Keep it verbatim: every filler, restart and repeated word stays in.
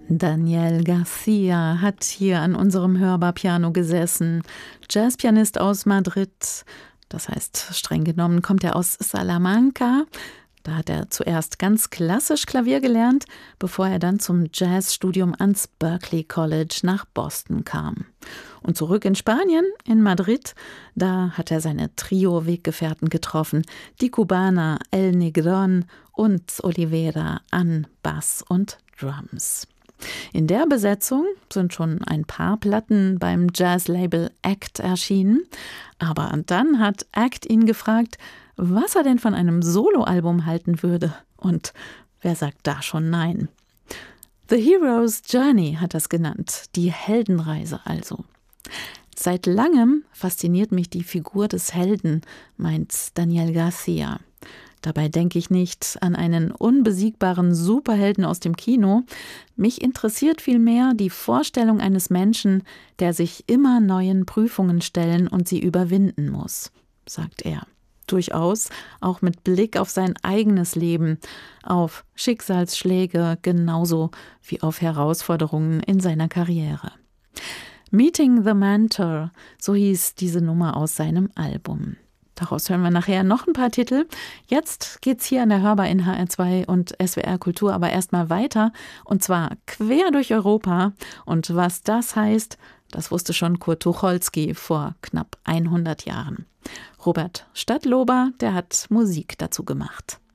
Daniel Garcia hat hier an unserem Hörbar-Piano gesessen. Jazzpianist aus Madrid. Das heißt, streng genommen kommt er aus Salamanca. Da hat er zuerst ganz klassisch Klavier gelernt, bevor er dann zum Jazzstudium ans Berklee College nach Boston kam. Und zurück in Spanien, in Madrid, da hat er seine Trio-Weggefährten getroffen, die Kubaner El Negrón und Olivera an Bass und Drums. In der Besetzung sind schon ein paar Platten beim Jazzlabel Act erschienen. Aber dann hat Act ihn gefragt, was er denn von einem Soloalbum halten würde. Und wer sagt da schon nein? The Hero's Journey hat das genannt, die Heldenreise also. Seit langem fasziniert mich die Figur des Helden, meint Daniel Garcia. Dabei denke ich nicht an einen unbesiegbaren Superhelden aus dem Kino. Mich interessiert vielmehr die Vorstellung eines Menschen, der sich immer neuen Prüfungen stellen und sie überwinden muss, sagt er. Durchaus auch mit Blick auf sein eigenes Leben, auf Schicksalsschläge genauso wie auf Herausforderungen in seiner Karriere. Meeting the Mentor, so hieß diese Nummer aus seinem Album. Daraus hören wir nachher noch ein paar Titel. Jetzt geht's hier an der Hörbar in H R zwei und S W R Kultur aber erstmal weiter. Und zwar quer durch Europa. Und was das heißt, das wusste schon Kurt Tucholsky vor knapp hundert Jahren. Robert Stadtlober, der hat Musik dazu gemacht.